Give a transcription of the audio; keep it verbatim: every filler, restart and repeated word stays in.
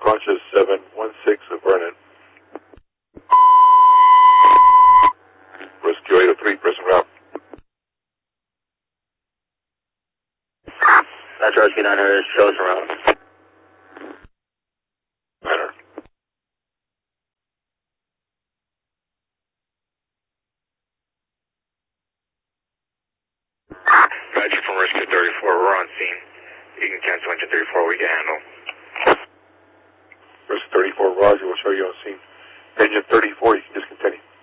conscious seven one six of Vernon. Rescue eight oh three, prison route. That's Rescue nine hundred, shows around. Manor. Roger from Rescue thirty-four, we're on scene. You can cancel engine thirty-four, we can handle. Rescue thirty-four, Roger, we'll show you on scene. Engine thirty-four, you can discontinue.